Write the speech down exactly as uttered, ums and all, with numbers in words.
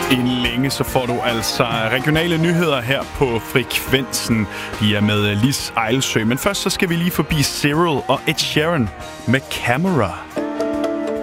Inden længe så får du altså regionale nyheder her på Frekvensen. De er med Lis Ejlsø. Men først så skal vi lige forbi Cyril og Ed Sheeran med Camera.